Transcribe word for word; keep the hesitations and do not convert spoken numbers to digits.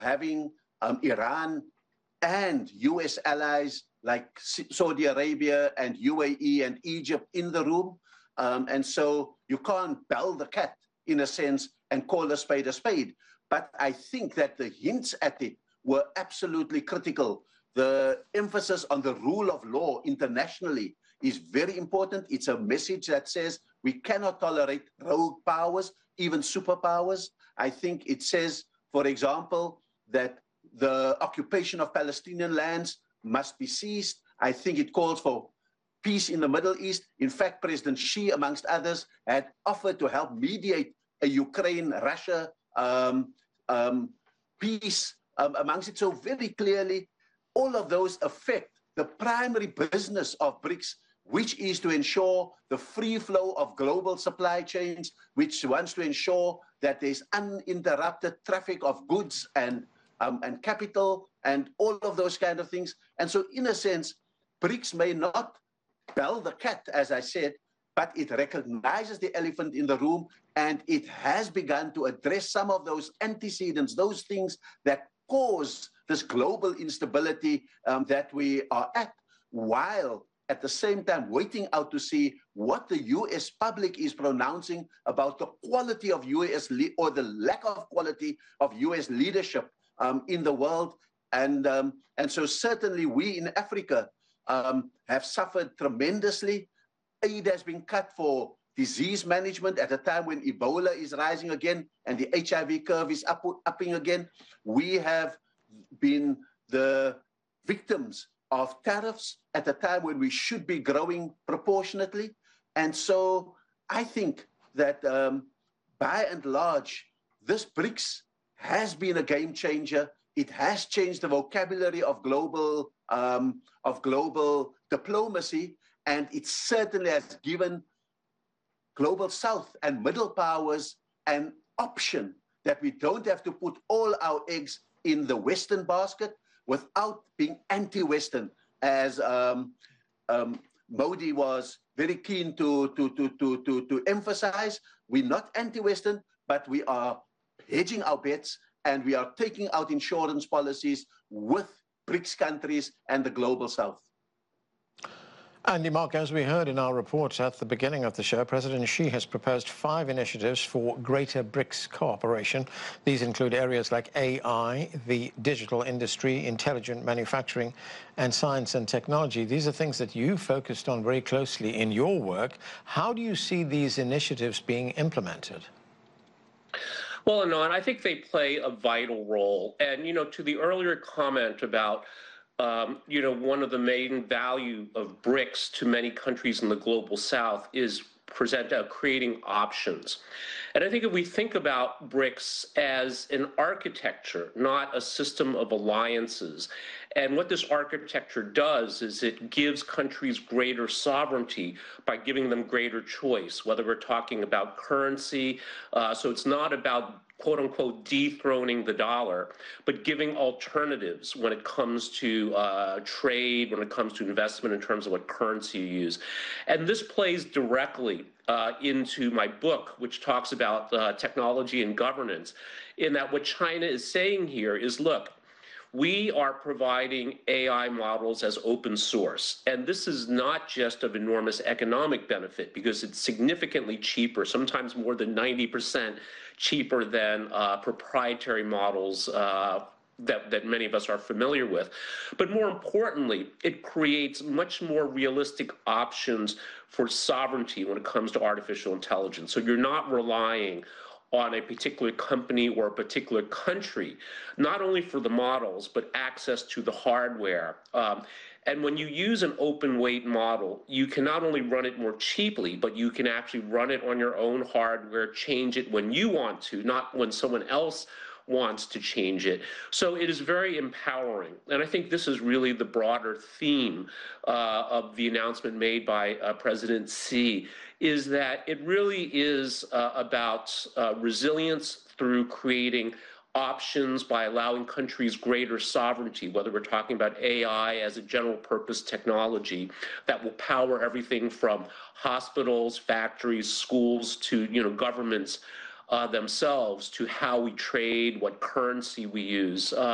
having um, Iran and U S allies like Saudi Arabia and U A E and Egypt in the room. Um, and so you can't bell the cat, in a sense, and call a spade a spade. But I think that the hints at it were absolutely critical. The emphasis on the rule of law internationally is very important. It's a message that says we cannot tolerate rogue powers, even superpowers. I think it says, for example, that the occupation of Palestinian lands must be ceased. I think it calls for peace in the Middle East. In fact, President Xi, amongst others, had offered to help mediate a Ukraine-Russia um, um, peace um, amongst it. So very clearly, all of those affect the primary business of BRICS, which is to ensure the free flow of global supply chains, which wants to ensure that there's uninterrupted traffic of goods and, um, and capital and all of those kind of things. And so in a sense, BRICS may not bell the cat, as I said, but it recognizes the elephant in the room, and it has begun to address some of those antecedents, those things that cause this global instability um, that we are at, while at the same time waiting out to see what the U S public is pronouncing about the quality of U S le- or the lack of quality of U S leadership um, in the world. And, um, and so certainly we in Africa um, have suffered tremendously. Aid has been cut for disease management at a time when Ebola is rising again and the H I V curve is up, upping again. We have been the victims of tariffs at a time when we should be growing proportionately. And so I think that um, by and large, this BRICS has been a game changer. It has changed the vocabulary of global, um, of global diplomacy, and it certainly has given global South and middle powers an option that we don't have to put all our eggs in the Western basket without being anti-Western, as um, um, Modi was very keen to, to, to, to, to, to emphasize. We're not anti-Western, but we are hedging our bets, and we are taking out insurance policies with BRICS countries and the global South. Andy, Mark, as we heard in our report at the beginning of the show, President Xi has proposed five initiatives for greater BRICS cooperation. These include areas like A I, the digital industry, intelligent manufacturing, and science and technology. These are things that you focused on very closely in your work. How do you see these initiatives being implemented? Well, no, and I think they play a vital role. And, you know, to the earlier comment about Um, you know, one of the main value of BRICS to many countries in the global South is present uh, creating options. And I think if we think about BRICS as an architecture, not a system of alliances, and what this architecture does is it gives countries greater sovereignty by giving them greater choice, whether we're talking about currency. Uh, so it's not about quote unquote dethroning the dollar, but giving alternatives when it comes to uh, trade, when it comes to investment in terms of what currency you use. And this plays directly uh, into my book, which talks about uh, technology and governance, in that what China is saying here is, look, we are providing A I models as open source. And this is not just of enormous economic benefit, because it's significantly cheaper, sometimes more than ninety percent cheaper than uh, proprietary models uh, that, that many of us are familiar with. But more importantly, it creates much more realistic options for sovereignty when it comes to artificial intelligence. So you're not relying on a particular company or a particular country, not only for the models, but access to the hardware. Um, and when you use an open weight model, you can not only run it more cheaply, but you can actually run it on your own hardware, change it when you want to, not when someone else wants to change it. So it is very empowering. And I think this is really the broader theme uh, of the announcement made by uh, President Xi, is that it really is uh, about uh, resilience through creating options by allowing countries greater sovereignty, whether we're talking about A I as a general purpose technology that will power everything from hospitals, factories, schools to, you know, governments. uh, themselves to how we trade, what currency we use. Uh,